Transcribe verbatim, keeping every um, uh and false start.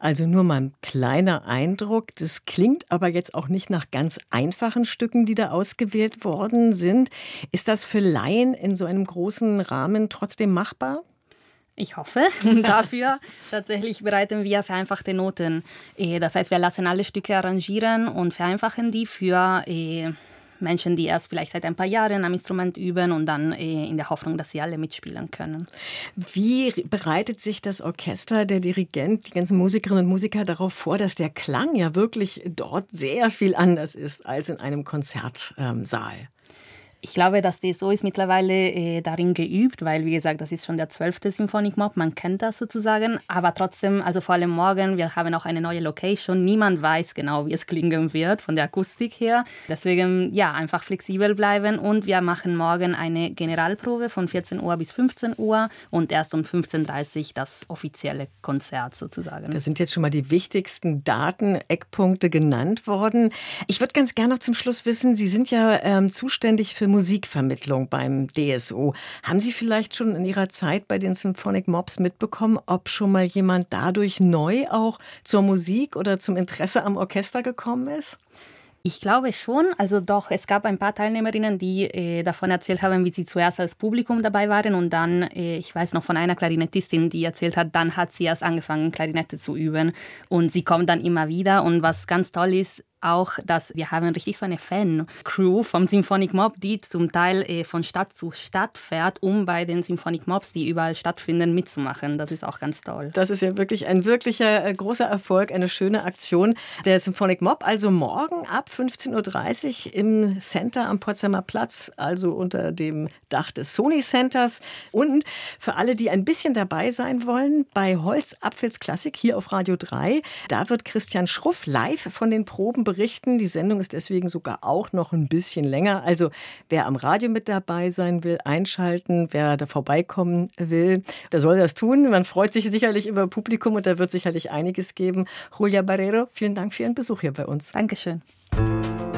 Also nur mal ein kleiner Eindruck. Das klingt aber jetzt auch nicht nach ganz einfachen Stücken, die da ausgewählt worden sind. Ist das für Laien in so einem großen Rahmen trotzdem machbar? Ich hoffe. Dafür tatsächlich bereiten wir vereinfachte Noten. Äh, Das heißt, wir lassen alle Stücke arrangieren und vereinfachen die für äh, Menschen, die erst vielleicht seit ein paar Jahren am Instrument üben und dann äh, in der Hoffnung, dass sie alle mitspielen können. Wie bereitet sich das Orchester, der Dirigent, die ganzen Musikerinnen und Musiker darauf vor, dass der Klang ja wirklich dort sehr viel anders ist als in einem Konzertsaal? Ich glaube, dass D S O ist mittlerweile äh, darin geübt, weil, wie gesagt, das ist schon der zwölfte Symphonic Mob, man kennt das sozusagen, aber trotzdem, also vor allem morgen, wir haben auch eine neue Location, niemand weiß genau, wie es klingen wird von der Akustik her, deswegen, ja, einfach flexibel bleiben und wir machen morgen eine Generalprobe von vierzehn Uhr bis fünfzehn Uhr und erst um fünfzehn Uhr dreißig das offizielle Konzert sozusagen. Da sind jetzt schon mal die wichtigsten Daten, Eckpunkte genannt worden. Ich würde ganz gerne noch zum Schluss wissen, Sie sind ja ähm, zuständig für Musikvermittlung beim D S O. Haben Sie vielleicht schon in Ihrer Zeit bei den Symphonic Mobs mitbekommen, ob schon mal jemand dadurch neu auch zur Musik oder zum Interesse am Orchester gekommen ist? Ich glaube schon, also doch, es gab ein paar Teilnehmerinnen, die äh, davon erzählt haben, wie sie zuerst als Publikum dabei waren und dann, äh, ich weiß noch von einer Klarinettistin, die erzählt hat, dann hat sie erst angefangen, Klarinette zu üben und sie kommt dann immer wieder und was ganz toll ist, auch, dass wir haben richtig so eine Fan-Crew vom Symphonic Mob, die zum Teil äh, von Stadt zu Stadt fährt, um bei den Symphonic Mobs, die überall stattfinden, mitzumachen. Das ist auch ganz toll. Das ist ja wirklich ein wirklicher äh, großer Erfolg, eine schöne Aktion. Der Symphonic Mob, also morgen ab fünfzehn Uhr dreißig im Center am Potsdamer Platz, also unter dem Dach des Sony Centers. Und für alle, die ein bisschen dabei sein wollen, bei Holz Apfels Klassik hier auf Radio drei, da wird Christian Schruff live von den Proben berichten. Die Sendung ist deswegen sogar auch noch ein bisschen länger. Also wer am Radio mit dabei sein will, einschalten. Wer da vorbeikommen will, der soll das tun. Man freut sich sicherlich über Publikum und da wird sicherlich einiges geben. Julia Barrero, vielen Dank für Ihren Besuch hier bei uns. Dankeschön.